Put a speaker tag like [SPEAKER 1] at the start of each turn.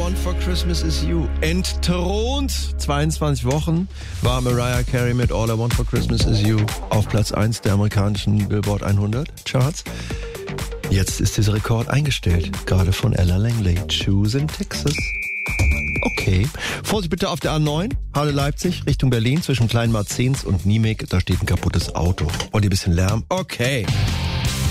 [SPEAKER 1] Want for Christmas Is You. Entthront 22 Wochen war Mariah Carey mit All I Want for Christmas Is You auf Platz 1 der amerikanischen Billboard 100 Charts. Jetzt ist dieser Rekord eingestellt, gerade von Ella Langley. Choose in Texas. Okay. Vorsicht bitte auf der A9, Halle-Leipzig, Richtung Berlin, zwischen Kleinmarzens und Niemek. Da steht ein kaputtes Auto. Und ein bisschen Lärm. Okay.